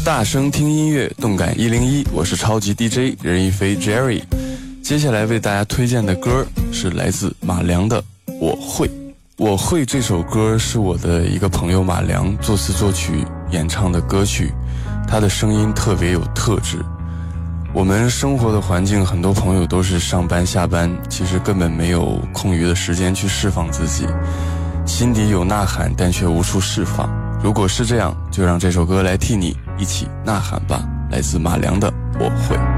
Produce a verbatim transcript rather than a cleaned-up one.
大声听音乐，动感一零一，我是超级 D J 任一飞 Jerry。接下来为大家推荐的歌是来自马良的《我会》。我会这首歌是我的一个朋友马良作词作曲演唱的歌曲，他的声音特别有特质。我们生活的环境，很多朋友都是上班下班，其实根本没有空余的时间去释放自己，心底有呐喊，但却无处释放。如果是这样，就让这首歌来替你一起呐喊吧，来自马良的《我会》。